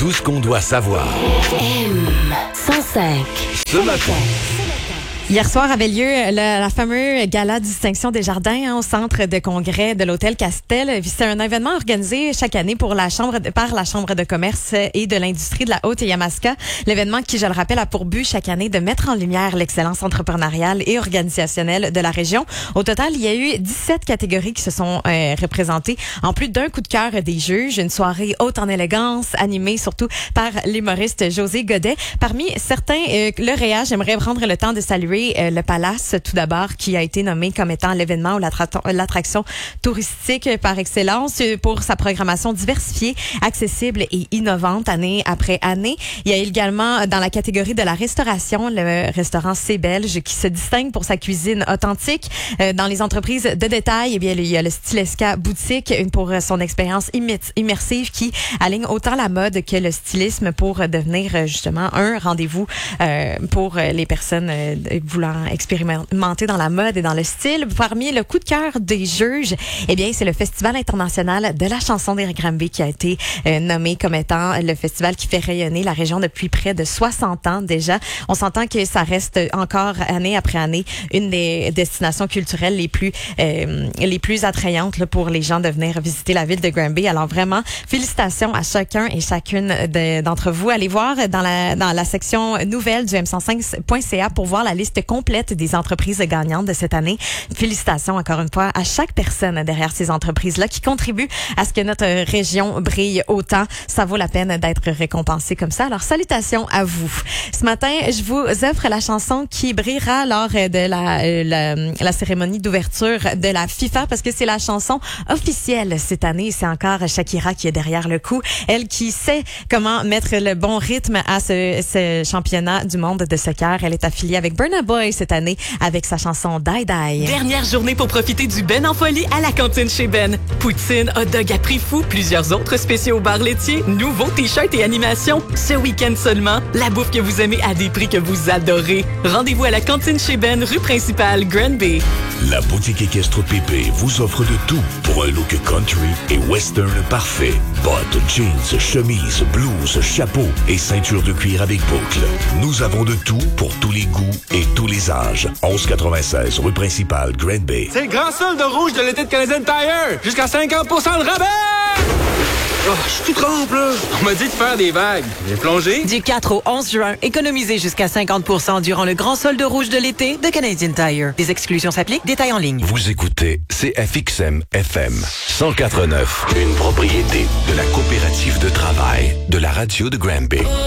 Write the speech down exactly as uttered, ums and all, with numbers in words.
Tout ce qu'on doit savoir. M cent cinq. Ce matin. Hier soir avait lieu le, la fameuse gala distinction des jardins hein, au centre de congrès de l'hôtel Castel. C'est un événement organisé chaque année pour la chambre de, par la Chambre de commerce et de l'industrie de la Haute-Yamaska. L'événement qui, je le rappelle, a pour but chaque année de mettre en lumière l'excellence entrepreneuriale et organisationnelle de la région. Au total, il y a eu dix-sept catégories qui se sont euh, représentées, en plus d'un coup de cœur des juges. Une soirée haute en élégance, animée surtout par l'humoriste José Godet. Parmi certains euh, lauréats, j'aimerais prendre le temps de saluer le Palace, tout d'abord, qui a été nommé comme étant l'événement ou l'attraction touristique par excellence pour sa programmation diversifiée, accessible et innovante année après année. Il y a également, dans la catégorie de la restauration, le restaurant C Belge qui se distingue pour sa cuisine authentique. Dans les entreprises de détail, eh bien, il y a le Stylesca Boutique pour son expérience immersive qui aligne autant la mode que le stylisme pour devenir justement un rendez-vous euh, pour les personnes euh, voulant expérimenter dans la mode et dans le style. Parmi le coup de cœur des juges, eh bien, c'est le Festival international de la chanson des Granby qui a été euh, nommé comme étant le festival qui fait rayonner la région depuis près de soixante ans déjà. On s'entend que ça reste encore année après année une des destinations culturelles les plus euh, les plus attrayantes là, pour les gens de venir visiter la ville de Granby. Alors vraiment, félicitations à chacun et chacune de, d'entre vous. Allez voir dans la dans la section nouvelle du m cent cinq point c a pour voir la liste complète des entreprises gagnantes de cette année. Félicitations encore une fois à chaque personne derrière ces entreprises-là qui contribuent à ce que notre région brille autant. Ça vaut la peine d'être récompensé comme ça. Alors, salutations à vous. Ce matin, je vous offre la chanson qui brillera lors de la, la, la cérémonie d'ouverture de la FIFA parce que c'est la chanson officielle cette année. C'est encore Shakira qui est derrière le coup. Elle qui sait comment mettre le bon rythme à ce, ce championnat du monde de soccer. Elle est affiliée avec Burna Boy cette année avec sa chanson Die Die. Dernière journée pour profiter du Ben en folie à la cantine chez Ben. Poutine, hot dog à prix fou, plusieurs autres spéciaux au bar laitier, nouveaux t-shirts et animations. Ce week-end seulement, la bouffe que vous aimez à des prix que vous adorez. Rendez-vous à la cantine chez Ben, rue principale, Granby. La boutique équestre Pépé vous offre de tout pour un look country et western parfait. Bottes, jeans, chemises, blouses, chapeaux et ceinture de cuir avec boucle. Nous avons de tout pour tous les goûts et tous les âges. onze quatre-vingt-seize, rue principale, Granby. C'est le grand solde rouge de l'été de Canadian Tire! Jusqu'à cinquante pour cent de rabais! Oh, je suis tout trempe, là! On m'a dit de faire des vagues. J'ai plongé. Du quatre au onze juin, économisez jusqu'à cinquante pour cent durant le grand solde rouge de l'été de Canadian Tire. Des exclusions s'appliquent, détails en ligne. Vous écoutez C F X M F M cent quatre neuf, une propriété de la coopérative de travail de la radio de Granby.